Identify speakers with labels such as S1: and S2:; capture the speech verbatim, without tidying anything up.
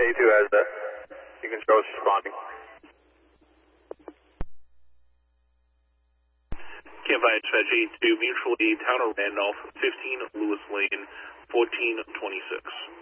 S1: eighty-two has that. You can show us responding.
S2: Campfire Dispatch eighty-two, mutually Town of Randolph, fifteen Lewis Lane, fourteen twenty-six.